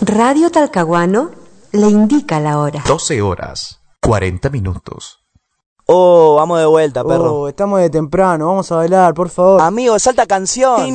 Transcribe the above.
Radio Talcahuano le indica la hora. 12 horas, 40 minutos. Oh, vamos de vuelta, perro. Oh, estamos de temprano, vamos a bailar, por favor. Amigo, salta canción.